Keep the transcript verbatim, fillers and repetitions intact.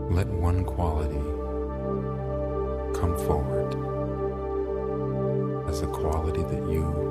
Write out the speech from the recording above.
let one quality come forward as a quality that you